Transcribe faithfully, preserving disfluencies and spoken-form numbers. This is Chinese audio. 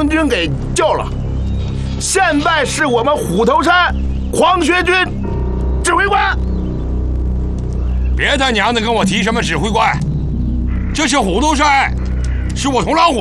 将军给救了，现在是我们虎头山狂学军指挥官。 别他娘的跟我提什么指挥官，这是虎头山，是我同老虎